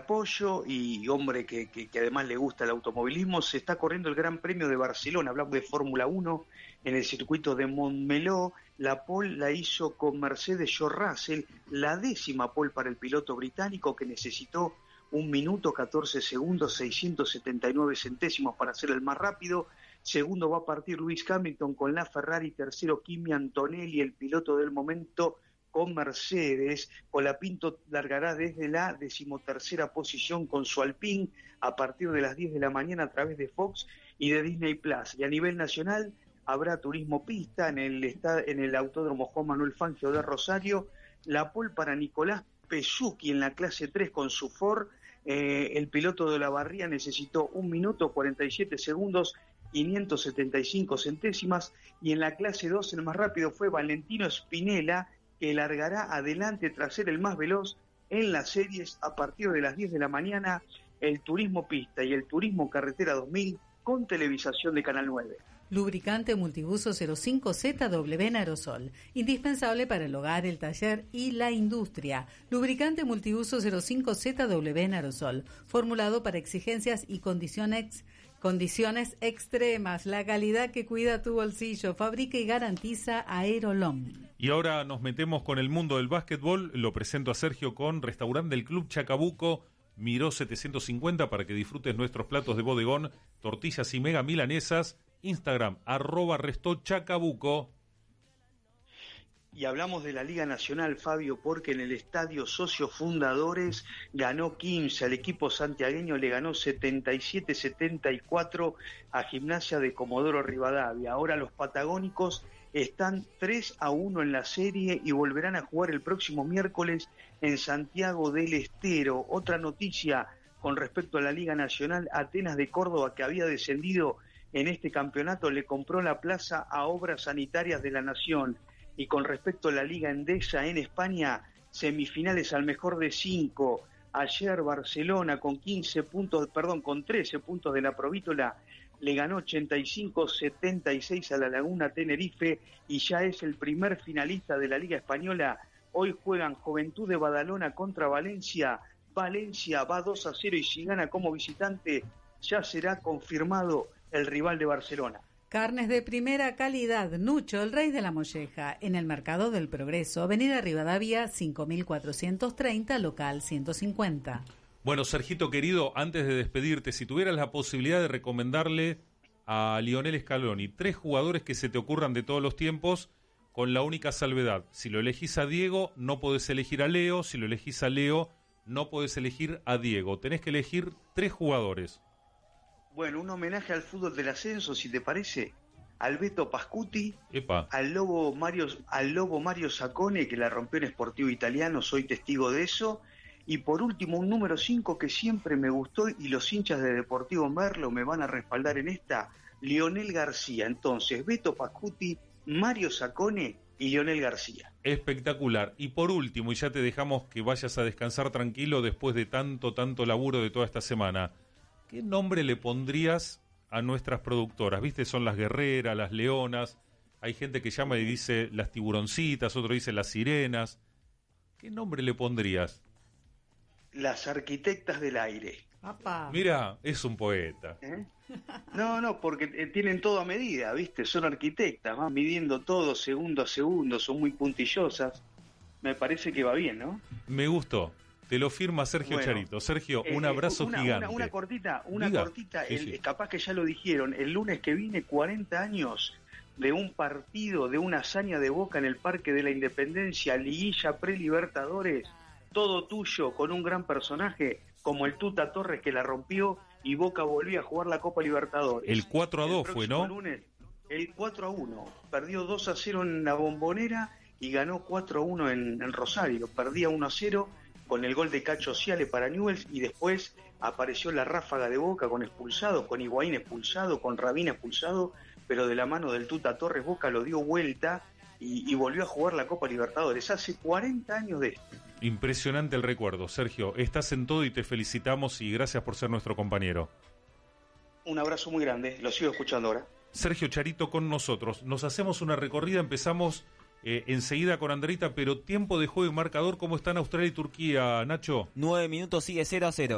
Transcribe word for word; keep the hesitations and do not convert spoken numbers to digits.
apoyo y hombre que, que, que además le gusta el automovilismo, se está corriendo el Gran Premio de Barcelona, hablamos de Fórmula uno en el circuito de Montmeló. La pole la hizo con Mercedes George Russell, la décima pole para el piloto británico que necesitó un minuto, catorce segundos, seiscientos setenta y nueve centésimos para ser el más rápido. Segundo va a partir Lewis Hamilton con la Ferrari, tercero Kimi Antonelli, el piloto del momento con Mercedes. Colapinto largará desde la decimotercera posición con su Alpine a partir de las diez de la mañana a través de Fox y de Disney Plus. Y a nivel nacional habrá turismo pista en el, en el Autódromo Juan Manuel Fangio de Rosario. La pole para Nicolás Peszucchi en la clase tres con su Ford. Eh, el piloto de la Barría necesitó un minuto, cuarenta y siete segundos, quinientos setenta y cinco centésimas. Y en la clase dos el más rápido fue Valentino Spinella, que largará adelante tras ser el más veloz en las series a partir de las diez de la mañana. El turismo pista y el turismo carretera dos mil con televisación de Canal nueve. Lubricante multiuso cero cinco Z W en aerosol, indispensable para el hogar, el taller y la industria. Lubricante multiuso cero cinco Z W en aerosol, formulado para exigencias y condiciones, condiciones extremas. La calidad que cuida tu bolsillo, fabrica y garantiza Aerolón. Y ahora nos metemos con el mundo del básquetbol. Lo presento a Sergio con Restaurante del Club Chacabuco, Miró setecientos cincuenta, para que disfrutes nuestros platos de bodegón, tortillas y mega milanesas. Instagram, arroba Resto Chacabuco. Y hablamos de la Liga Nacional, Fabio, porque en el estadio Socios Fundadores ganó quince, al equipo santiagueño le ganó setenta y siete setenta y cuatro a Gimnasia de Comodoro Rivadavia. Ahora los patagónicos están tres a uno en la serie y volverán a jugar el próximo miércoles en Santiago del Estero. Otra noticia con respecto a la Liga Nacional: Atenas de Córdoba, que había descendido en este campeonato, le compró la plaza a Obras Sanitarias de la Nación. Y con respecto a la Liga Endesa en España, semifinales al mejor de cinco. Ayer Barcelona con quince puntos, perdón, con trece puntos de la Provítola, le ganó ochenta y cinco setenta y seis a la Laguna Tenerife y ya es el primer finalista de la Liga Española. Hoy juegan Juventud de Badalona contra Valencia. Valencia va dos a cero y si gana como visitante ya será confirmado el rival de Barcelona. Carnes de primera calidad, Nucho, el rey de la molleja, en el Mercado del Progreso, Avenida Rivadavia cinco mil cuatrocientos treinta, local ciento cincuenta. Bueno, Sergito querido, antes de despedirte, si tuvieras la posibilidad de recomendarle a Lionel Scaloni tres jugadores que se te ocurran de todos los tiempos, con la única salvedad: si lo elegís a Diego, no podés elegir a Leo; si lo elegís a Leo, no podés elegir a Diego. Tenés que elegir tres jugadores. Bueno, un homenaje al fútbol del ascenso, si te parece, al Beto Pascuti, Epa. al Lobo Mario, al Lobo Mario Saccone, que la rompió en Sportivo Italiano, soy testigo de eso, y por último un número cinco que siempre me gustó y los hinchas de Deportivo Merlo me van a respaldar en esta, Lionel García. Entonces, Beto Pascuti, Mario Saccone y Lionel García. Espectacular. Y por último, y ya te dejamos que vayas a descansar tranquilo después de tanto, tanto laburo de toda esta semana, ¿qué nombre le pondrías a nuestras productoras? ¿Viste? Son las guerreras, las leonas. Hay gente que llama y dice las tiburoncitas, otro dice las sirenas. ¿Qué nombre le pondrías? Las arquitectas del aire. Papá. Mira, es un poeta. ¿Eh? No, no, porque eh, tienen todo a medida, ¿viste? Son arquitectas, van midiendo todo segundo a segundo, son muy puntillosas. Me parece que va bien, ¿no? Me gustó. Te lo firma Sergio bueno, Charito. Sergio, eh, un abrazo una, gigante. Una, una cortita, una Diga. cortita, Sí, el, sí. capaz que ya lo dijeron, el lunes que viene cuarenta años de un partido, de una hazaña de Boca en el Parque de la Independencia, liguilla pre-Libertadores, todo tuyo, con un gran personaje como el Tuta Torres, que la rompió y Boca volvió a jugar la Copa Libertadores. El cuatro a dos el fue, ¿no? Lunes, el cuatro a uno, perdió dos a cero en la Bombonera y ganó cuatro a uno en, en Rosario, perdía uno a cero con el gol de Cacho Ciale para Newell's y después apareció la ráfaga de Boca con expulsados, con Higuaín expulsado, con Rabina expulsado, pero de la mano del Tuta Torres Boca lo dio vuelta y, y volvió a jugar la Copa Libertadores. Hace cuarenta años de esto. Impresionante el recuerdo, Sergio. Estás en todo y te felicitamos y gracias por ser nuestro compañero. Un abrazo muy grande, lo sigo escuchando ahora. Sergio Charito con nosotros. Nos hacemos una recorrida, empezamos eh, enseguida con Andreita, pero tiempo de juego y marcador, ¿cómo están Australia y Turquía, Nacho? Nueve minutos, sigue cero a cero.